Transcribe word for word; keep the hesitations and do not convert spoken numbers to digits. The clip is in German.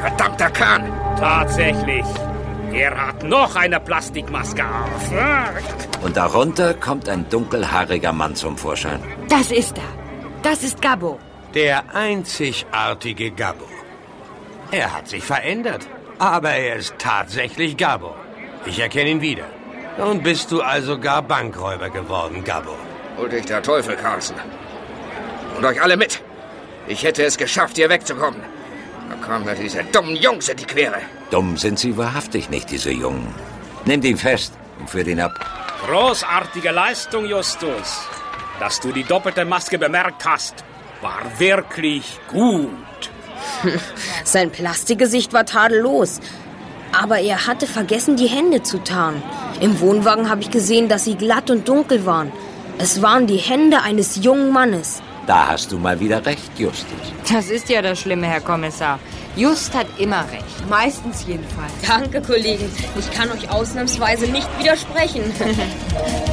verdammter Kahn! Tatsächlich. Er hat noch eine Plastikmaske auf. Und darunter kommt ein dunkelhaariger Mann zum Vorschein. Das ist er. Das ist Gabbo. Der einzigartige Gabbo. Er hat sich verändert, aber er ist tatsächlich Gabbo. Ich erkenne ihn wieder. Nun bist du also gar Bankräuber geworden, Gabbo. Hol dich der Teufel, Carlson. Und euch alle mit. Ich hätte es geschafft, hier wegzukommen. Da kamen mir diese dummen Jungs in die Quere. Dumm sind sie wahrhaftig nicht, diese Jungen. Nehmt ihn fest und führt ihn ab. Großartige Leistung, Justus. Dass du die doppelte Maske bemerkt hast, war wirklich gut. Sein Plastikgesicht war tadellos. Aber er hatte vergessen, die Hände zu tarnen. Im Wohnwagen habe ich gesehen, dass sie glatt und dunkel waren. Es waren die Hände eines jungen Mannes. Da hast du mal wieder recht, Justus. Das ist ja das Schlimme, Herr Kommissar. Just hat immer recht. Meistens jedenfalls. Danke, Kollegen. Ich kann euch ausnahmsweise nicht widersprechen.